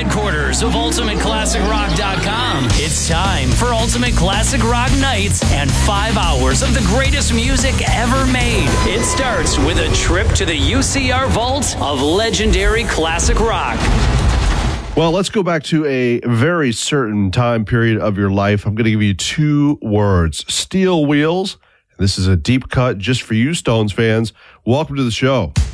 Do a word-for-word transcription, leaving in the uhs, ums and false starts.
headquarters of ultimate classic rock dot com. It's time for Ultimate Classic Rock Nights and five hours of the greatest music ever made. It starts with a trip to the U C R vault of legendary classic rock. Well, let's go back to a very certain time period of your life. I'm going to give you two words: Steel Wheels. This is a deep cut just for you, Stones fans. Welcome to the show.